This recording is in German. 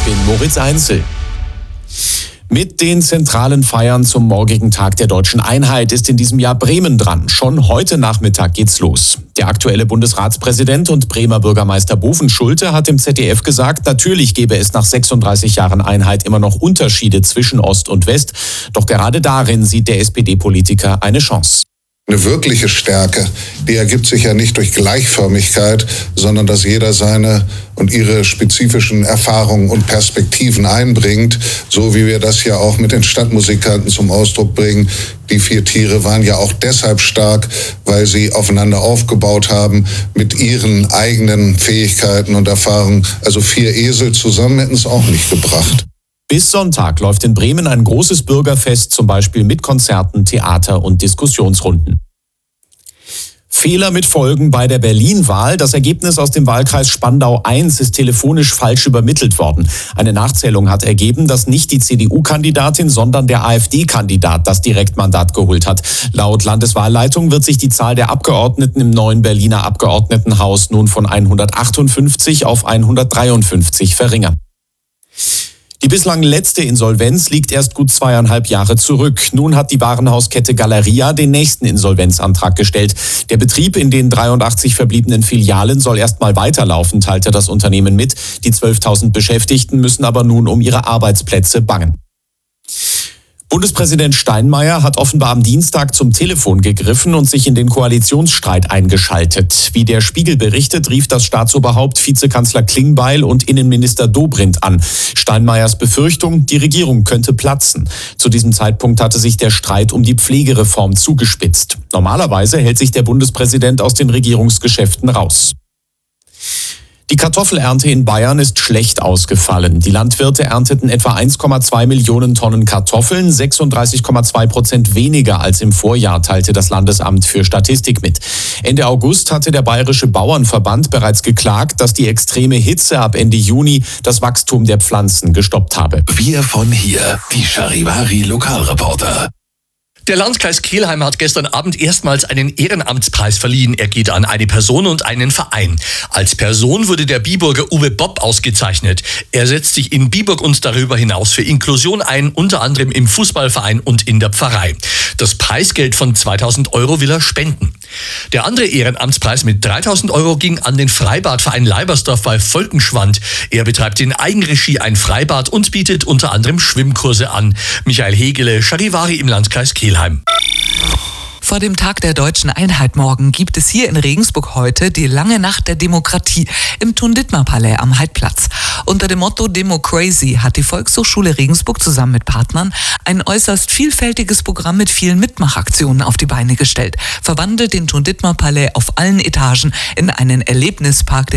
bin Moritz Einzel. Mit den zentralen Feiern zum morgigen Tag der Deutschen Einheit ist in diesem Jahr Bremen dran. Schon heute Nachmittag geht's los. Der aktuelle Bundesratspräsident und Bremer Bürgermeister Bovenschulte hat im ZDF gesagt, natürlich gäbe es nach 36 Jahren Einheit immer noch Unterschiede zwischen Ost und West. Doch gerade darin sieht der SPD-Politiker eine Chance. Eine wirkliche Stärke, die ergibt sich ja nicht durch Gleichförmigkeit, sondern dass jeder seine und ihre spezifischen Erfahrungen und Perspektiven einbringt, so wie wir das ja auch mit den Stadtmusikanten zum Ausdruck bringen. Die 4 Tiere waren ja auch deshalb stark, weil sie aufeinander aufgebaut haben mit ihren eigenen Fähigkeiten und Erfahrungen. Also 4 Esel zusammen hätten es auch nicht gebracht. Bis Sonntag läuft in Bremen ein großes Bürgerfest, zum Beispiel mit Konzerten, Theater und Diskussionsrunden. Fehler mit Folgen bei der Berlin-Wahl. Das Ergebnis aus dem Wahlkreis Spandau I ist telefonisch falsch übermittelt worden. Eine Nachzählung hat ergeben, dass nicht die CDU-Kandidatin, sondern der AfD-Kandidat das Direktmandat geholt hat. Laut Landeswahlleitung wird sich die Zahl der Abgeordneten im neuen Berliner Abgeordnetenhaus nun von 158 auf 153 verringern. Die bislang letzte Insolvenz liegt erst gut 2,5 Jahre zurück. Nun hat die Warenhauskette Galeria den nächsten Insolvenzantrag gestellt. Der Betrieb in den 83 verbliebenen Filialen soll erst mal weiterlaufen, teilte das Unternehmen mit. Die 12.000 Beschäftigten müssen aber nun um ihre Arbeitsplätze bangen. Bundespräsident Steinmeier hat offenbar am Dienstag zum Telefon gegriffen und sich in den Koalitionsstreit eingeschaltet. Wie der Spiegel berichtet, rief das Staatsoberhaupt Vizekanzler Klingbeil und Innenminister Dobrindt an. Steinmeiers Befürchtung, die Regierung könnte platzen. Zu diesem Zeitpunkt hatte sich der Streit um die Pflegereform zugespitzt. Normalerweise hält sich der Bundespräsident aus den Regierungsgeschäften raus. Die Kartoffelernte in Bayern ist schlecht ausgefallen. Die Landwirte ernteten etwa 1,2 Millionen Tonnen Kartoffeln, 36,2% weniger als im Vorjahr, teilte das Landesamt für Statistik mit. Ende August hatte der Bayerische Bauernverband bereits geklagt, dass die extreme Hitze ab Ende Juni das Wachstum der Pflanzen gestoppt habe. Wir von hier, die Charivari Lokalreporter. Der Landkreis Kelheim hat gestern Abend erstmals einen Ehrenamtspreis verliehen. Er geht an eine Person und einen Verein. Als Person wurde der Biburger Uwe Bopp ausgezeichnet. Er setzt sich in Biburg und darüber hinaus für Inklusion ein, unter anderem im Fußballverein und in der Pfarrei. Das Preisgeld von 2.000 € will er spenden. Der andere Ehrenamtspreis mit 3.000 € ging an den Freibadverein Leibersdorf bei Volkenschwand. Er betreibt in Eigenregie ein Freibad und bietet unter anderem Schwimmkurse an. Michael Hegele, Charivari im Landkreis Kelheim. Vor dem Tag der Deutschen Einheit morgen gibt es hier in Regensburg heute die lange Nacht der Demokratie im Thun-Dittmar-Palais am Heidplatz. Unter dem Motto Democracy hat die Volkshochschule Regensburg zusammen mit Partnern ein äußerst vielfältiges Programm mit vielen Mitmachaktionen auf die Beine gestellt, verwandelt den Thun-Dittmar-Palais auf allen Etagen in einen Erlebnispark